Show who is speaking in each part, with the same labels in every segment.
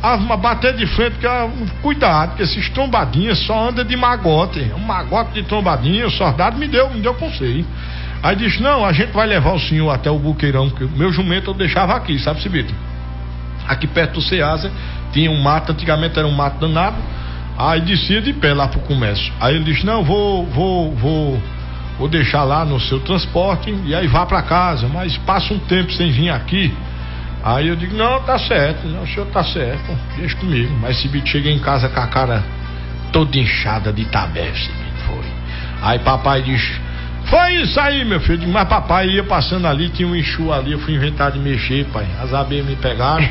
Speaker 1: bater de frente, cuidado, porque esses trombadinhas só anda de magote. Um magote de trombadinha, o soldado me deu conselho. Aí disse, não, a gente vai levar o senhor até o Buqueirão, porque o meu jumento eu deixava aqui, sabe, Cibito? Aqui perto do Ceasa, tinha um mato, antigamente era um mato danado, aí descia de pé lá pro comércio. Aí ele disse, não, vou deixar lá no seu transporte, e aí vá pra casa, mas passa um tempo sem vir aqui. Aí eu digo, não, tá certo, não, o senhor tá certo, deixa comigo. Mas Cibito, cheguei em casa com a cara toda inchada de tabé, Cibito, foi. Aí papai disse, foi isso aí, meu filho. Mas papai ia passando ali, tinha um enxu ali, eu fui inventar de mexer, pai. As abelhas me pegaram.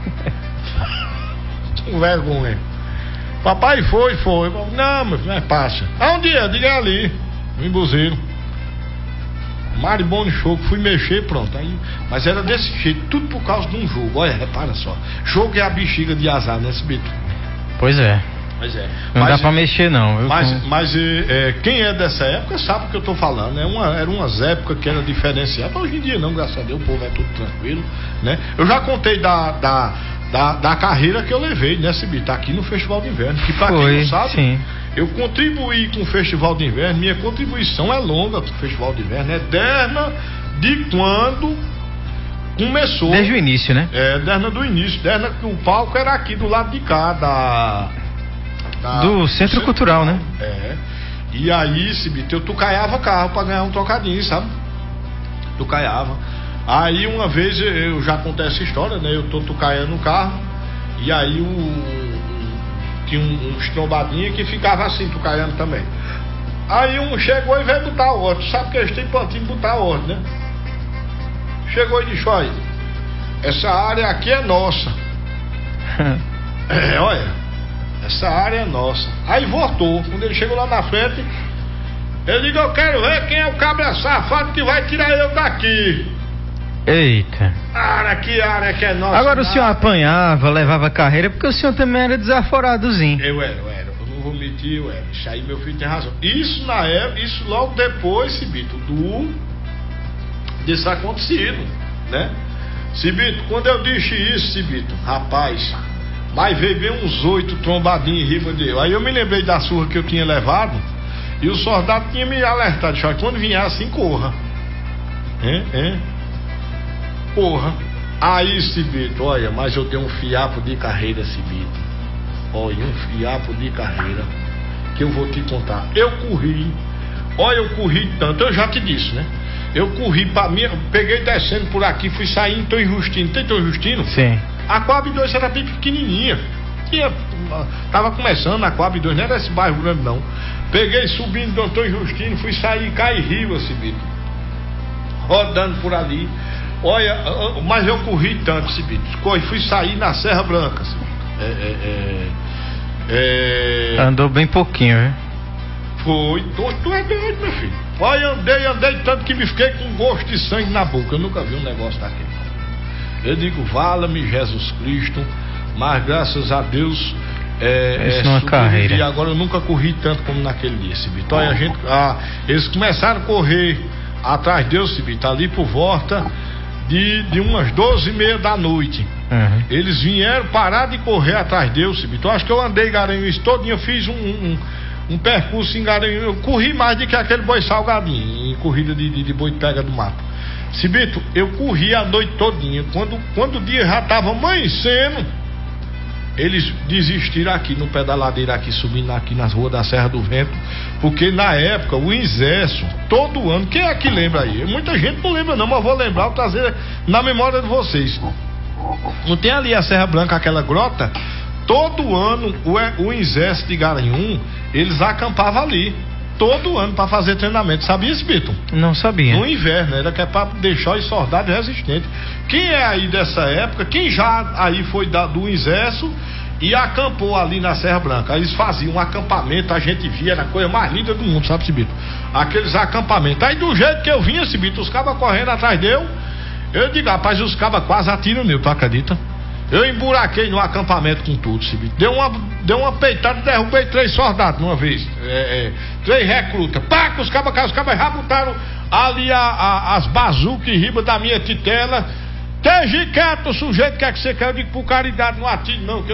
Speaker 1: Com vergonha. Papai foi. Não, meu filho, passa. Aonde é? Diga ali, no embuzeiro. Maribondo Choco, fui mexer, pronto. Aí, mas era desse jeito, tudo por causa de um jogo. Olha, repara só. Jogo é a bexiga de azar, né, Cibito?
Speaker 2: Pois é. Não dá pra mexer, não.
Speaker 1: Mas quem é dessa época sabe o que eu tô falando, né? Eram umas épocas que era diferenciada. Hoje em dia não, graças a Deus, o povo é tudo tranquilo, né? Eu já contei da carreira que eu levei, né, Cibito? Aqui no Festival de Inverno. Que pra quem não sabe, sim. Eu contribuí com o Festival de Inverno. Minha contribuição é longa com o Festival de Inverno. É desde quando começou.
Speaker 2: Desde o início, né?
Speaker 1: Desde do início. Desde que o palco era aqui do lado de cá,
Speaker 2: do Centro Cultural, né?
Speaker 1: E aí, Cibito, eu tucaiava carro pra ganhar um trocadinho, sabe? Tucaiava. Aí uma vez, eu já contei essa história, né? Eu tô tucaiando o carro, e aí tinha uns trombadinhos que ficava assim, tucaiando também. Aí um chegou e veio botar o outro. Sabe que eles têm plantinho de botar o outro, né? Chegou e disse, olha, essa área aqui é nossa. Olha, essa área é nossa. Aí voltou. Quando ele chegou lá na frente, ele disse, eu quero ver quem é o cabra safado que vai tirar eu daqui.
Speaker 2: Eita.
Speaker 1: Que área que é nossa.
Speaker 2: Agora o senhor apanhava, levava carreira, porque o senhor também era desaforadozinho.
Speaker 1: Eu era. Eu não vou mentir, eu era. Isso aí meu filho tem razão. Isso na época, isso logo depois, Cibito, disso acontecido, né? Cibito, quando eu disse isso, Cibito, rapaz, mas veio bem uns 8 trombadinhos em riba de eu. Aí eu me lembrei da surra que eu tinha levado, e o soldado tinha me alertado, disse, quando vier assim, corra. Porra. Aí, Cibito, olha, mas eu dei um fiapo de carreira, Cibito. Olha, um fiapo de carreira que eu vou te contar. Eu corri tanto, eu já te disse, né? Eu corri pra mim, peguei descendo por aqui, fui sair em Tom Justino. Tem Tom Justino?
Speaker 2: Sim.
Speaker 1: A Coab 2 era bem pequenininha. Tava começando a Coab 2, não era esse bairro grande não. Peguei subindo do Tom Justino, fui sair Cairiba, Cibito. Rodando por ali. Olha, mas eu corri tanto, Cibito. Fui sair na Serra Branca, Cibito.
Speaker 2: Andou bem pouquinho, né?
Speaker 1: Foi. Tu é doido, meu filho. Olha, andei tanto que me fiquei com gosto de sangue na boca. Eu nunca vi um negócio daquele. Eu digo, vala-me Jesus Cristo. Mas graças a Deus,
Speaker 2: isso não é carreira.
Speaker 1: E agora eu nunca corri tanto como naquele dia, Cibito. Olha, eles começaram a correr atrás de eu, Cibito, ali por volta de umas 12h30 da noite.
Speaker 2: Uhum.
Speaker 1: Eles vieram parar de correr atrás de eu, Cibito. Eu acho que eu andei Garanhuns todinho, eu fiz um percurso em Garanhuns. Eu corri mais do que aquele boi salgadinho, em corrida de boi pega do mato. Cibito, eu corri a noite todinha. Quando o dia já estava amanhecendo, eles desistiram aqui no pé da ladeira, aqui subindo aqui nas ruas da Serra do Vento, porque na época o Insesso, todo ano, quem é que lembra aí? Muita gente não lembra não, mas vou lembrar, vou trazer na memória de vocês. Não tem ali a Serra Branca, aquela grota? Todo ano o Insesso de Garanhuns, eles acampavam ali, todo ano para fazer treinamento. Sabia, Cibito?
Speaker 2: Não sabia.
Speaker 1: No inverno, era que é para deixar os soldados resistentes. Quem é aí dessa época, quem já aí foi do Insesso e acampou ali na Serra Branca, eles faziam um acampamento, a gente via, era a coisa mais linda do mundo, sabe, Cibito? Aqueles acampamentos. Aí do jeito que eu vinha, Cibito, os cabas correndo atrás eu digo, rapaz, os cabas quase atiram nele, tu acredita? Eu emburaquei no acampamento com tudo, Cibito. Deu uma peitada e derrubei 3 soldados uma vez. 3 recrutas. Pá, os cabas já botaram ali as bazucas em riba da minha titela. Esteja quieto, sujeito, quer que você quer? Eu digo, por caridade, não atire não, que